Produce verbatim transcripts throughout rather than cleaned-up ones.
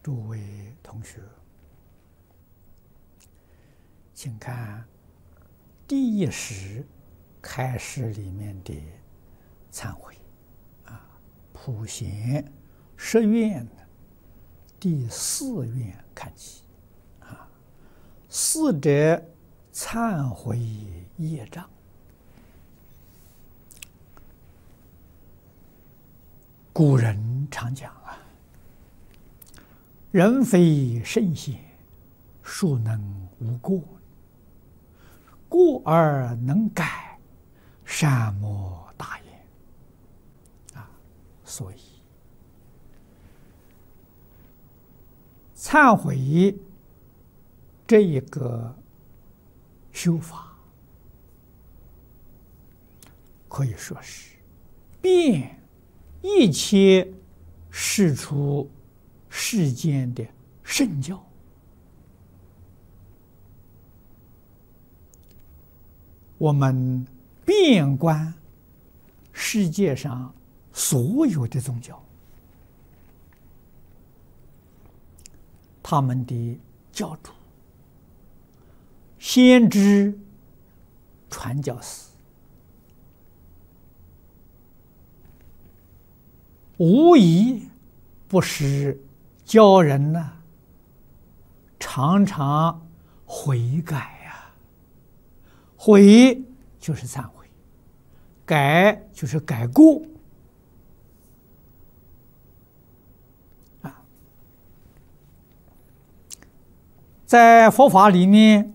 诸位同学，请看第一时开始里面的忏悔啊，普贤十愿的第四愿看起啊，四者忏悔业障。古人常讲啊，人非圣贤，孰能无过？过而能改，善莫大焉。啊，所以忏悔这一个修法，可以说是遍一切世出世间的圣教。我们遍观世界上所有的宗教，他们的教主、先知、传教士，无疑不是教人呢、啊、常常悔改呀、啊，悔就是忏悔，改就是改过啊。在佛法里面，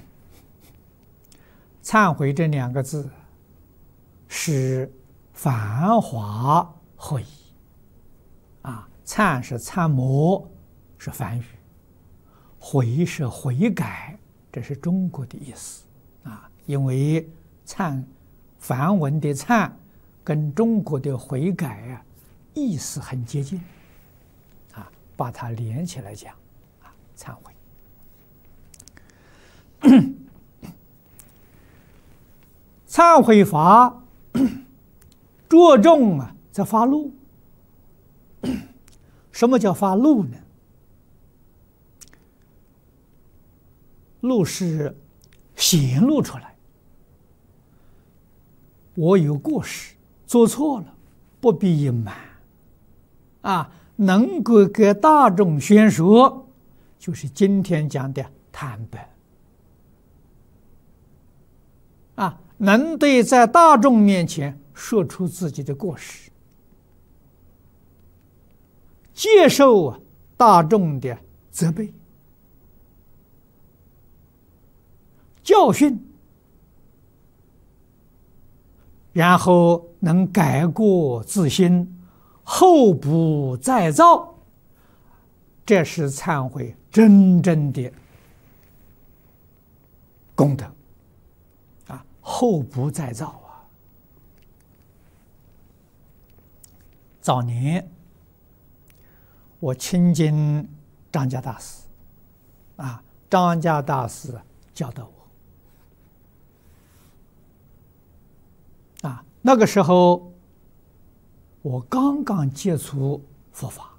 忏悔这两个字是梵华合一。啊，忏是参谋，是梵语；悔是悔改，这是中国的意思。啊，因为忏梵文的忏跟中国的悔改啊意思很接近，啊，把它连起来讲，啊，忏悔。忏悔法着重啊在发怒。什么叫发怒呢？怒是显露出来，我有过失，做错了，不必隐瞒，啊，能够给大众宣说，就是今天讲的坦白，啊，能对在大众面前说出自己的过失，接受大众的责备、教训，然后能改过自新，后不再造，这是忏悔真正的功德啊！后不再造啊！早年我亲近张家大师，啊，张家大师教导我，啊，那个时候我刚刚接触佛法，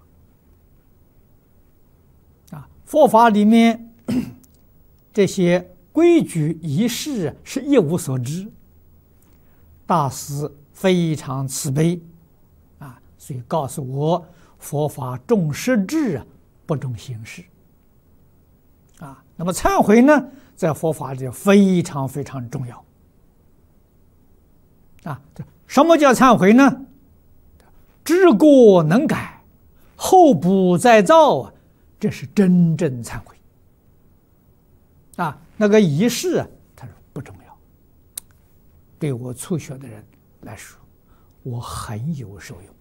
啊，佛法里面这些规矩仪式是一无所知，大师非常慈悲，啊，所以告诉我。佛法重实质，不重形式，啊，那么忏悔呢，在佛法里非常非常重要，啊，什么叫忏悔呢？知过能改，后不再造啊，这是真正忏悔，啊，那个仪式啊，他说不重要，对我初学的人来说，我很有受用。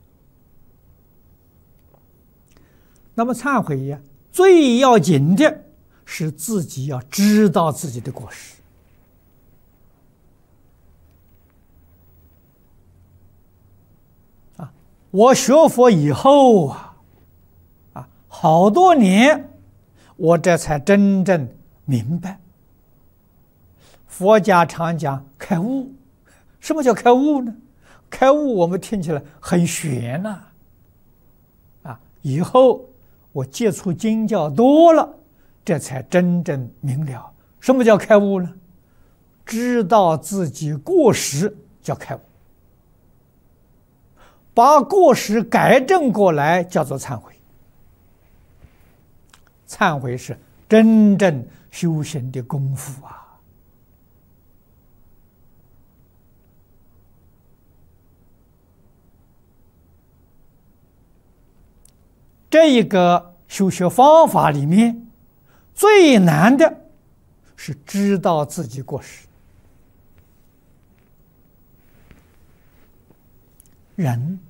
那么忏悔呀，最要紧的是自己要知道自己的过失啊！我学佛以后啊，啊，好多年，我这才真正明白，佛家常讲开悟，什么叫开悟呢？开悟我们听起来很玄呐，啊，以后。 我接触经教多了，这才真正明了什么叫开悟呢？知道自己过失叫开悟，把过失改正过来叫做忏悔。忏悔是真正修行的功夫啊！这一个修学方法里面最难的是知道自己过失。人